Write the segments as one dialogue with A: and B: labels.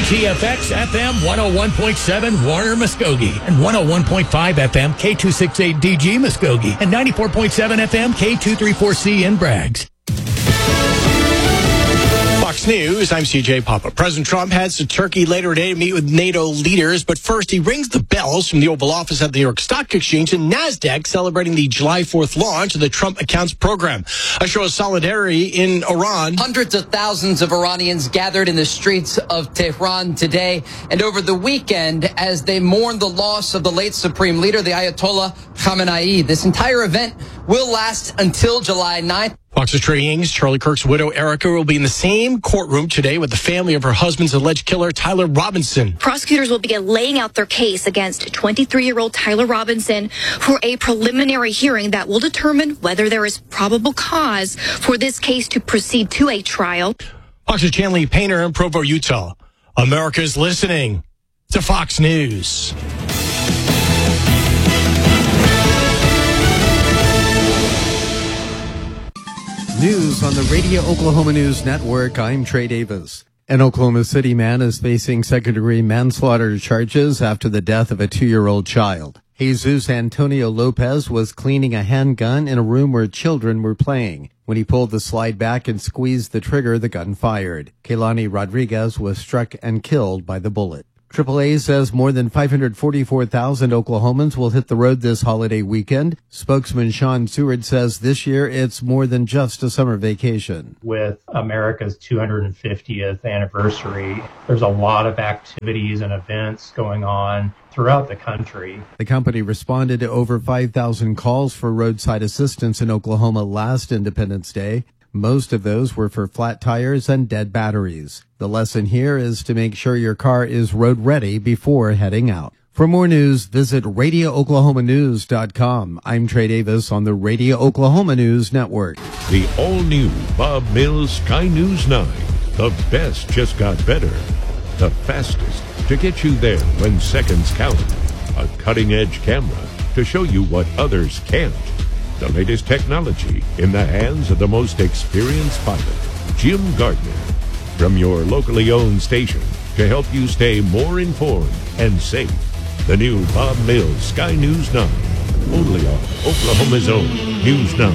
A: KTFX FM 101.7 Warner Muskogee and 101.5 FM K268DG Muskogee and 94.7 FM K234C in Braggs.
B: Fox News, I'm CJ Papa. President Trump heads to Turkey later today to meet with NATO leaders, but first he rings the bells from the Oval Office at the New York Stock Exchange and NASDAQ celebrating the July 4th launch of the Trump Accounts program. A show of solidarity in Iran.
C: Hundreds of thousands of Iranians gathered in the streets of Tehran today and over the weekend as they mourn the loss of the late Supreme Leader, the Ayatollah Khamenei. This entire event will last until July 9th.
B: Fox's Trey Ings, Charlie Kirk's widow, Erica, will be in the same courtroom today with the family of her husband's alleged killer, Tyler Robinson.
D: Prosecutors will begin laying out their case against 23-year-old Tyler Robinson for a preliminary hearing that will determine whether there is probable cause for this case to proceed to a trial.
B: Fox's Chanley Painter in Provo, Utah. America's listening to Fox News.
E: News on the Radio Oklahoma News Network. I'm Trey Davis. An Oklahoma City man is facing second-degree manslaughter charges after the death of a 2-year-old child. Jesus Antonio Lopez was cleaning a handgun in a room where children were playing. When he pulled the slide back and squeezed the trigger, the gun fired. Kehlani Rodriguez was struck and killed by the bullet. AAA says more than 544,000 Oklahomans will hit the road this holiday weekend. Spokesman Sean Seward says this year it's more than just a summer vacation.
F: With America's 250th anniversary, there's a lot of activities and events going on throughout the country.
E: The company responded to over 5,000 calls for roadside assistance in Oklahoma last Independence Day. Most of those were for flat tires and dead batteries. The lesson here is to make sure your car is road ready before heading out. For more news, visit RadioOklahomaNews.com. I'm Trey Davis on the Radio Oklahoma News Network.
G: The all-new Bob Mills Sky News 9. The best just got better. The fastest to get you there when seconds count. A cutting-edge camera to show you what others can't. The latest technology in the hands of the most experienced pilot, Jim Gardner. From your locally owned station to help you stay more informed and safe. The new Bob Mills Sky News 9. Only on Oklahoma's own News 9.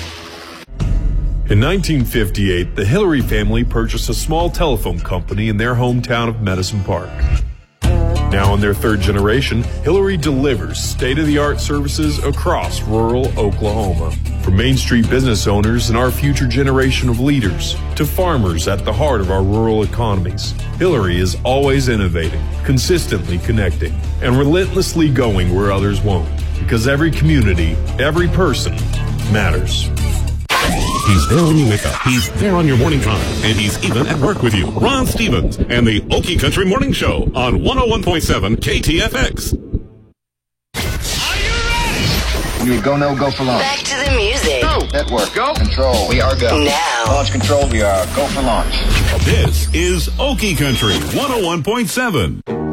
H: In 1958, the Hillary family purchased a small telephone company in their hometown of Medicine Park. Now in their third generation, Hillary delivers state-of-the-art services across rural Oklahoma. From Main Street business owners and our future generation of leaders to farmers at the heart of our rural economies, Hillary is always innovating, consistently connecting, and relentlessly going where others won't. Because every community, every person matters.
G: He's there when you wake up. He's there on your morning drive. And he's even at work with you. Ron Stevens and the Okie Country Morning Show on 101.7 KTFX.
I: Are you ready? You go, no, go for launch.
J: Back to the music.
I: Go. Network. Go. Control. We are go.
J: Now.
I: Launch control. We are go for launch.
G: This is Okie Country 101.7.